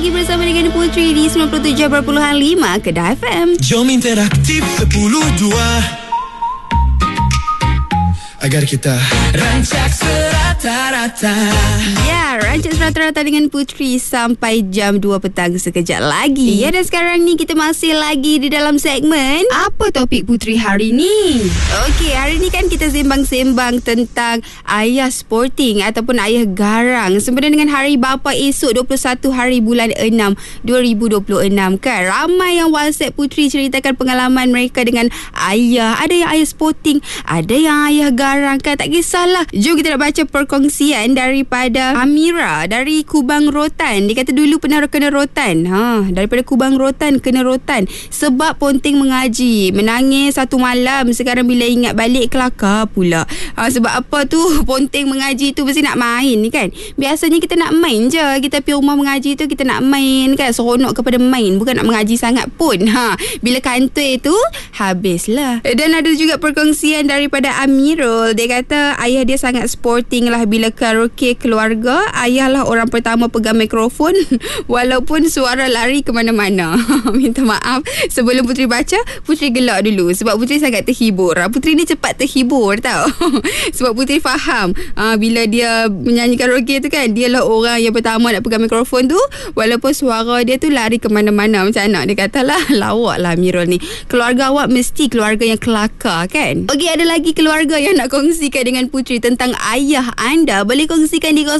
lagi bersama dengan Putri di 97.5 Kedah FM. Jom interaktif 10-2 agar kita rancak serata-rata. Ya, rancak serata-rata dengan Putri sampai jam 2 petang sekejap lagi. Ya, dan sekarang ni kita masih lagi di dalam segmen Apa topik Putri hari ni? Okey, hari ni kan kita sembang-sembang tentang ayah sporting ataupun ayah garang sempena dengan Hari Bapa esok 21 hari bulan 6 2026 kan. Ramai yang WhatsApp Putri ceritakan pengalaman mereka dengan ayah. Ada yang ayah sporting, ada yang ayah garang kan. Tak kisahlah. Jom kita nak baca perkongsian daripada Amira dari Kubang Rotan. Dia kata dulu pernah kena rotan. Daripada Kubang Rotan kena rotan sebab ponteng mengaji. Menangis satu malam. Sekarang bila ingat balik kelakar pula. Sebab apa tu? Ponteng mengaji tu mesti nak main kan. Biasanya kita nak main je. Kita pergi rumah mengaji tu kita nak main kan. Seronok kepada main. Bukan nak mengaji sangat pun. Bila kantoi tu habislah. Dan ada juga perkongsian daripada Amirul. Dia kata ayah dia sangat sporting lah bila karaoke keluarga. Ayah lah orang pertama pegang mikrofon walaupun suara lari ke mana-mana. Minta maaf sebelum Putri baca, Putri gelak dulu sebab Putri sangat terhibur. Putri ni cepat terhibur tau. Sebab Putri faham bila dia menyanyi karaoke tu kan, dia lah orang yang pertama nak pegang mikrofon tu walaupun suara dia tu lari ke mana-mana. Macam anak dia katalah, lawak lah Amirul ni. Keluarga awak mesti keluarga yang kelakar kan. Okey, ada lagi keluarga yang nak kongsikan dengan Putri tentang ayah anda. Boleh kongsikan di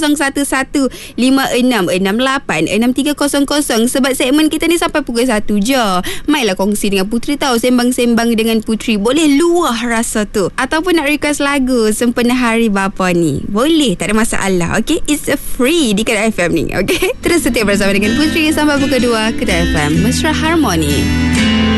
011566863300 sebab segmen kita ni sampai pukul 1 je. Mainlah kongsi dengan Putri tau. Sembang-sembang dengan Putri. Boleh luah rasa tu. Ataupun nak request lagu sempena Hari Bapa ni. Boleh, tak ada masalah. Okay, it's free di Kedah FM ni. Okay, terus setia bersama dengan Putri sampai pukul 2 Kedah FM. Mesra Harmoni.